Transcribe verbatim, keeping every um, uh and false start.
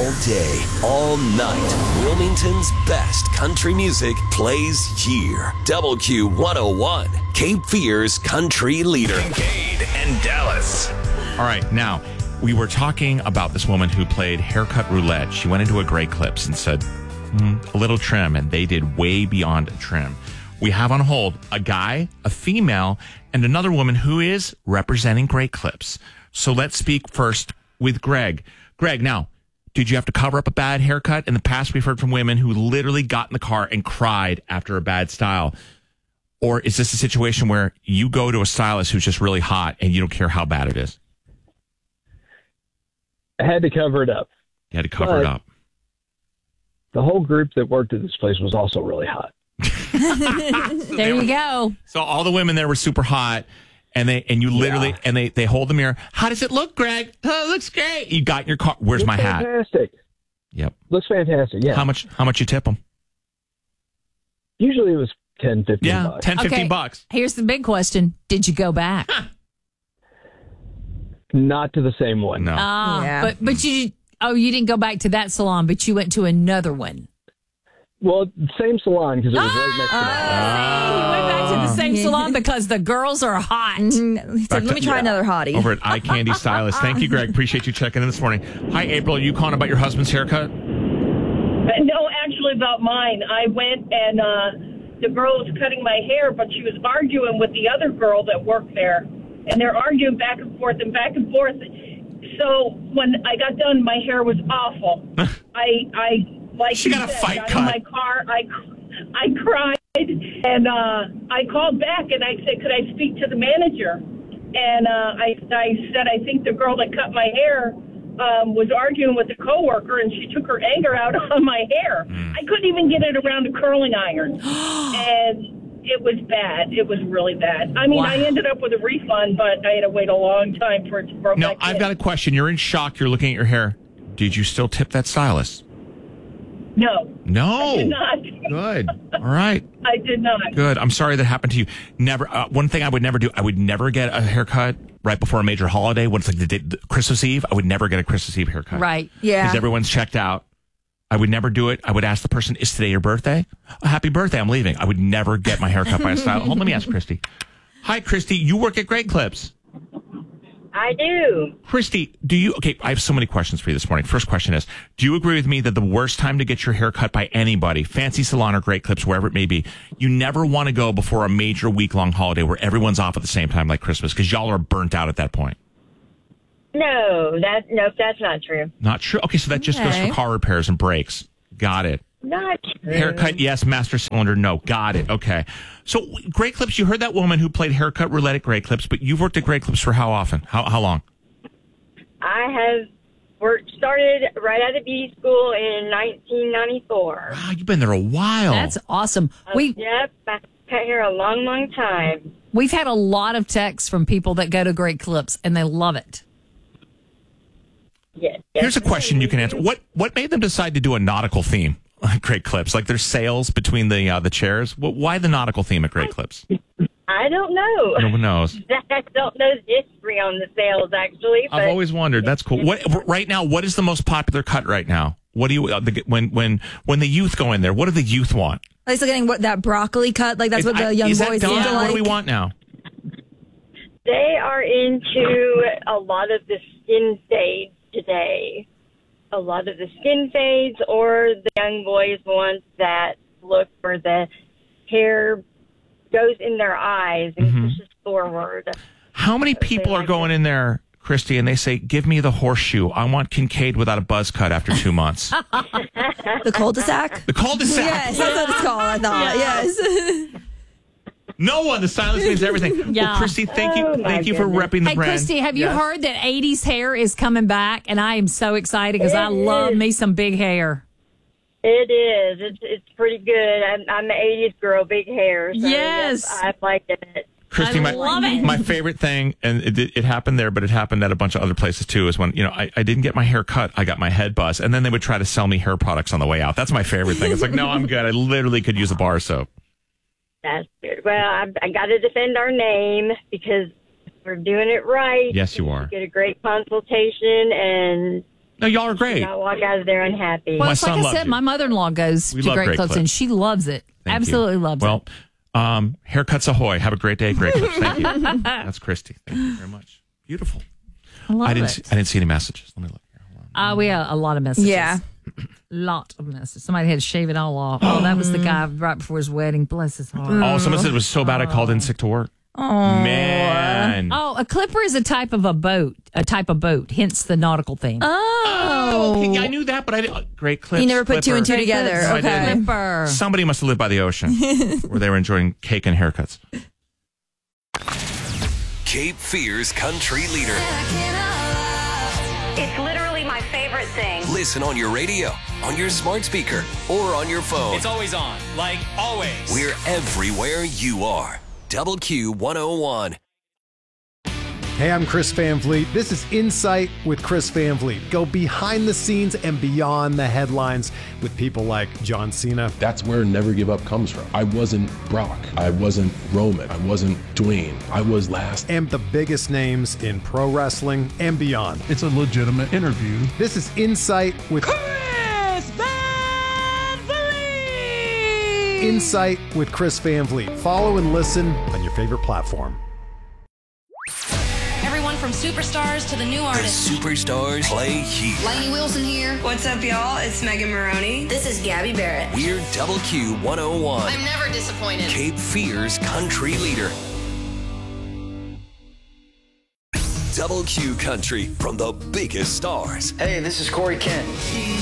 All day, all night, Wilmington's best country music plays here. W Q one oh one, Cape Fear's country leader. Kincaid and Dallas. All right, now, we were talking about this woman who played haircut roulette. She went into a Great Clips and said, mm, a little trim, and they did way beyond a trim. We have on hold a guy, a female, and another woman who is representing Great Clips. So let's speak first with Greg. Greg, now, did you have to cover up a bad haircut? In the past, we've heard from women who literally got in the car and cried after a bad style. Or is this a situation where you go to a stylist who's just really hot and you don't care how bad it is? I had to cover it up. You had to cover but it up. The whole group that worked at this place was also really hot. so there you were, go. So all the women there were super hot. And they and you literally yeah. and they, they hold the mirror. How does it look, Greg? Oh, it looks great. You got in your car. Where's looks my hat? Fantastic. Yep. Looks fantastic. Yeah. How much? How much you tip them? Usually it was ten, fifteen Yeah, bucks. ten, fifteen Okay. bucks. Here's the big question. Did you go back? Not to the same one. No. Uh, Yeah. But but you oh you didn't go back to that salon, but you went to another one. Well, same salon because it was right next to Ah, the house. you went back to the same Yeah. salon because the girls are hot. Mhm. He Back said, let to- me try yeah. another hottie. Over at Eye Candy Stylist. Thank you, Greg. Appreciate you checking in this morning. Hi, April. Are you calling about your husband's haircut? No, actually about mine. I went and uh, the girl was cutting my hair, but she was arguing with the other girl that worked there. And they're arguing back and forth and back and forth. So when I got done, my hair was awful. I, I like She you got a said, fight got cut. in my car. I, I cried, and uh, I called back and I said, could I speak to the manager? And uh, I, I said, I think the girl that cut my hair um, was arguing with a coworker, and she took her anger out on my hair. Mm. I couldn't even get it around a curling iron, and it was bad. It was really bad. I mean, Wow. I ended up with a refund, but I had to wait a long time for it to grow No, back I've in. got a question. You're in shock. You're looking at your hair. Did you still tip that stylist? No, No. I did not. Good. All right. I did not. Good. I'm sorry that happened to you. Never. Uh, one thing I would never do. I would never get a haircut right before a major holiday. When it's like the, day, the Christmas Eve, I would never get a Christmas Eve haircut. Right. Yeah. Because everyone's checked out. I would never do it. I would ask the person, "Is today your birthday?" Oh, happy birthday! I'm leaving. I would never get my haircut by a stylist. Hold on, let me ask Christy. Hi, Christy. You work at Great Clips. I do. Christy, do you, okay, I have so many questions for you this morning. First question is, do you agree with me that the worst time to get your hair cut by anybody, fancy salon or Great Clips, wherever it may be, you never want to go before a major week-long holiday where everyone's off at the same time like Christmas because y'all are burnt out at that point? No, that no, that's not true. Not true? Okay, so that just goes Okay. for car repairs and brakes. Got it. Not true. Haircut, yes. Master cylinder, no. Got it. Okay. So, Great Clips, you heard that woman who played haircut roulette at Great Clips, but you've worked at Great Clips for how often? How how long? I have worked started right out of beauty school in nineteen ninety-four. Wow, you've been there a while. That's awesome. We Yep, I cut hair a long, long time. we've had a lot of texts from people that go to Great Clips and they love it. Yes. Here's a question you can answer. What what made them decide to do a nautical theme at Great Clips? Like there's sails between the uh, the chairs. What, why the nautical theme at Great Clips? I don't know. No one knows. I don't know the history on the sales actually. But I've always wondered. That's cool. What right now? What is the most popular cut right now? What do you uh, the, when when when the youth go in there? What do the youth want? Are they still getting what, that broccoli cut? Like, that's what the I- young is that boys done? seem to What like? do we want now? they are into a lot of the skin fades today. A lot of the skin fades, or the young boys want that look where the hair goes in their eyes and Mm-hmm. pushes forward. How many people are going in there, Christy, and they say, "Give me the horseshoe. I want Kincaid without a buzz cut after two months." The cul-de-sac? The cul-de-sac. Yes, that's what it's called, I thought. Yes. No one. The silence means everything. Yeah. Well, Christy, thank you, Oh, my thank you for goodness. repping the Hey, brand. Christy, have you Yes. heard that eighties hair is coming back? And I am so excited because I It love is. me some big hair. It is. It's it's pretty good. I'm I'm an eighties girl, big hair. So Yes. I like it. Christy, I my, love it. my favorite thing, and it, did- it happened there, but it happened at a bunch of other places too, is when, you know, I, I didn't get my hair cut, I got my head buzzed, and then they would try to sell me hair products on the way out. That's my favorite thing. It's like, no, I'm good. I literally could use a bar of soap. That's good. Well, I, I got to defend our name because we're doing it right. Yes, you are. Get a great consultation, and No, y'all are great. Not walk out of there unhappy. Well, My it's like son I loves said, you. my mother-in-law goes We to love Great Great Clips, Clips. and she loves it. Thank Absolutely you. loves well, it. um, haircuts ahoy. Have a great day, Great Clips. Thank you. That's Christy. Thank you very much. Beautiful. I love I didn't. it. See, I didn't see any messages. Let me look here. Hold on. Uh, we had a lot of messages. Yeah. lot of messages. Somebody had to shave it all off. Oh, that was the guy right before his wedding. Bless his heart. Oh, someone said it was so bad I called in sick to work. Oh. Man. Oh, a clipper is a type of a boat, a type of boat, hence the nautical theme. Oh. Okay, I knew that, but I didn't. uh, Great Clips. You never put two Clipper. and two Great together. Clips. No, I Okay. didn't. Clipper. Somebody must have lived by the ocean where they were enjoying cake and haircuts. Cape Fear's country leader. It's literally my favorite thing. Listen on your radio, on your smart speaker, or on your phone. It's always on, like always. We're everywhere you are. Double Q one oh one. Hey, I'm Chris Van Vliet. This is Insight with Chris Van Vliet. Go behind the scenes and beyond the headlines with people like John Cena. That's where Never Give Up comes from. I wasn't Brock. I wasn't Roman. I wasn't Dwayne. I was last. And the biggest names in pro wrestling and beyond. It's a legitimate interview. This is Insight with Chris Van Vliet. Insight with Chris Van Vliet. Follow and listen on your favorite platform. Everyone from superstars to the new The artists. superstars play here. Lainey Wilson here. What's up, y'all? It's Megan Maroney. This is Gabby Barrett. We're Double Q one oh one. I'm never disappointed. Cape Fear's country leader. Double Q Country from the biggest stars. Hey, this is Corey Kent.